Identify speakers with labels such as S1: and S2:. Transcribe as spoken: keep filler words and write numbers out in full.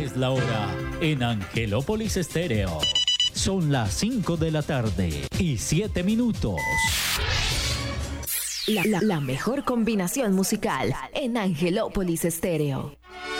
S1: Es la hora en Angelópolis Estéreo. Son las cinco de la tarde y siete minutos.
S2: La, la, la mejor combinación musical en Angelópolis Estéreo.